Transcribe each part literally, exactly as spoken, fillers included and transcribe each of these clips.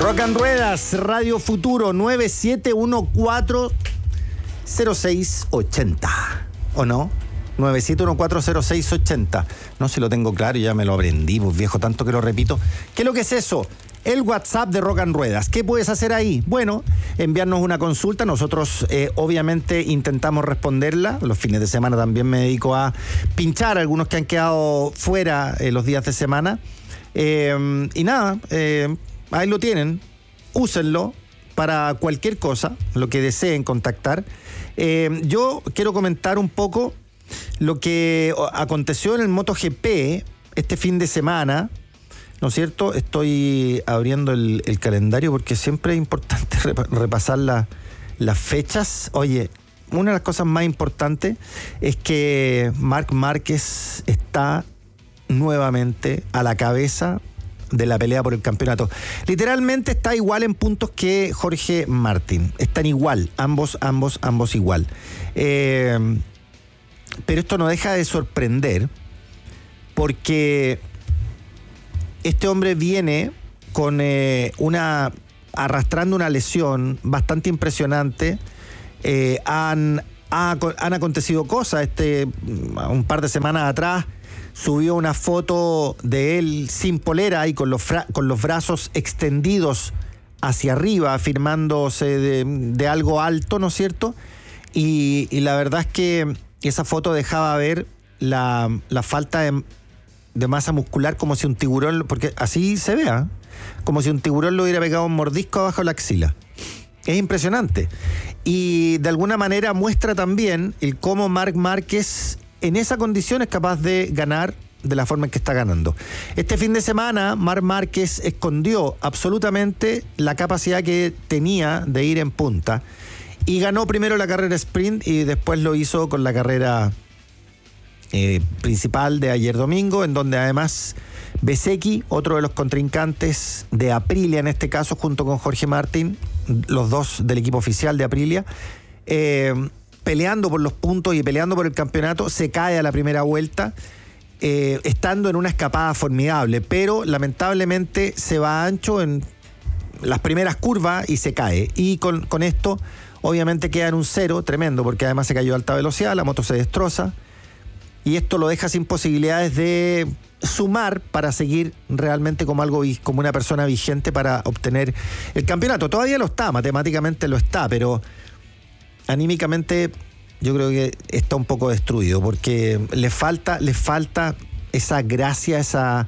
Rock and Ruedas, Radio Futuro, nueve siete uno cuatro cero seis ocho cero. ¿O no? nueve siete uno cuatro cero seis ocho cero. No, si lo tengo claro, ya me lo aprendí, pues viejo, tanto que lo repito. ¿Qué es lo que es eso? El WhatsApp de Rock and Ruedas. ¿Qué puedes hacer ahí? Bueno, enviarnos una consulta. Nosotros eh, obviamente intentamos responderla. Los fines de semana también me dedico a pinchar a algunos que han quedado fuera eh, los días de semana. Eh, y nada, eh, ahí lo tienen. Úsenlo para cualquier cosa, lo que deseen contactar. Eh, yo quiero comentar un poco lo que aconteció en el MotoGP este fin de semana, ¿no es cierto? Estoy abriendo el, el calendario porque siempre es importante repasar la, las fechas. Oye, una de las cosas más importantes es que Marc Márquez está nuevamente a la cabeza de la pelea por el campeonato. Literalmente está igual en puntos que Jorge Martín. Están igual, ambos, ambos, ambos igual. Eh, pero esto no deja de sorprender porque este hombre viene con eh, una arrastrando una lesión bastante impresionante. Eh, han, ha, han acontecido cosas. Este, un par de semanas atrás subió una foto de él sin polera y con los, fra- con los brazos extendidos hacia arriba, afirmándose de, de algo alto, ¿no es cierto? Y, y la verdad es que esa foto dejaba ver la, la falta de, de masa muscular, como si un tiburón, porque así se vea, como si un tiburón le hubiera pegado un mordisco abajo de la axila. Es impresionante. Y de alguna manera muestra también el cómo Marc Márquez en esa condición es capaz de ganar de la forma en que está ganando. Este fin de semana, Marc Márquez escondió absolutamente la capacidad que tenía de ir en punta y ganó primero la carrera sprint y después lo hizo con la carrera eh, principal de ayer domingo, en donde además Bezzecchi, otro de los contrincantes de Aprilia en este caso, junto con Jorge Martín, los dos del equipo oficial de Aprilia, eh, peleando por los puntos y peleando por el campeonato, se cae a la primera vuelta, eh, estando en una escapada formidable, pero lamentablemente se va ancho en las primeras curvas y se cae. Y con, con esto, obviamente queda en un cero tremendo, porque además se cayó a alta velocidad, la moto se destroza, y esto lo deja sin posibilidades de sumar para seguir realmente como algo, como una persona vigente para obtener el campeonato. Todavía lo está, matemáticamente lo está, pero anímicamente yo creo que está un poco destruido porque le falta, le falta esa gracia, esa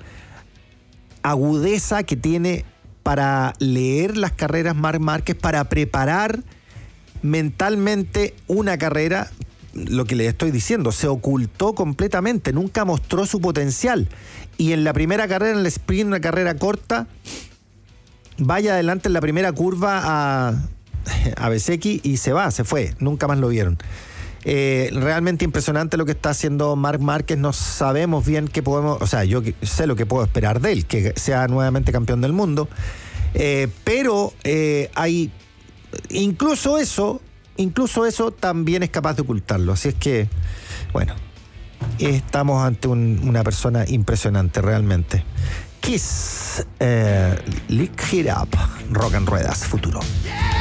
agudeza que tiene para leer las carreras Marc Márquez, para preparar mentalmente una carrera. Lo que le estoy diciendo, se ocultó completamente, nunca mostró su potencial. Y en la primera carrera, en el sprint, una carrera corta, vaya adelante en la primera curva a, a Bezzecchi y se va, se fue, nunca más lo vieron. Eh, realmente impresionante lo que está haciendo Marc Márquez. No sabemos bien qué podemos, o sea, yo sé lo que puedo esperar de él, que sea nuevamente campeón del mundo, eh, pero eh, hay incluso eso Incluso eso también es capaz de ocultarlo. Así es que, bueno, estamos ante un, una persona impresionante realmente. Kiss, eh, Lick It Up, Rock and Ruedas, Futuro.